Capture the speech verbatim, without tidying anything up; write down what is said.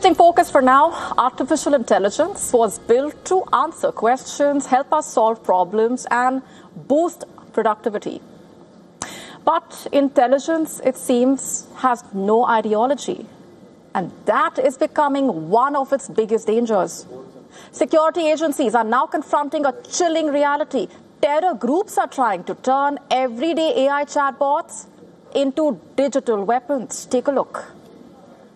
Shifting focus for now, artificial intelligence was built to answer questions, help us solve problems, and boost productivity. But intelligence, it seems, has no ideology. And that is becoming one of its biggest dangers. Security agencies are now confronting a chilling reality. Terror groups are trying to turn everyday A I chatbots into digital weapons. Take a look.